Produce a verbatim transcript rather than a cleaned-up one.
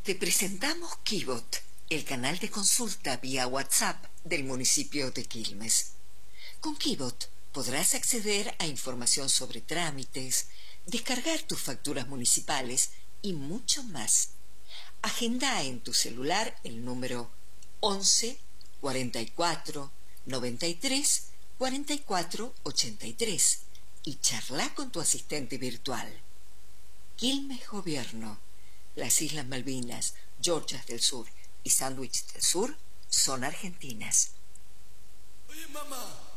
Te presentamos Kibot, el canal de consulta vía WhatsApp del municipio de Quilmes. Con Kibot podrás acceder a información sobre trámites, descargar tus facturas municipales y mucho más. Agenda en tu celular el número once, cuarenta y cuatro, noventa y tres, cuarenta y cuatro, ochenta y tres y charla con tu asistente virtual. Quilmes Gobierno. Las Islas Malvinas, Georgias del Sur y Sandwich del Sur son argentinas. Oye, mamá.